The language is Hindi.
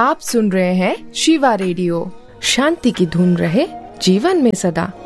आप सुन रहे हैं शिवा रेडियो। शांति की धुन रहे जीवन में सदा।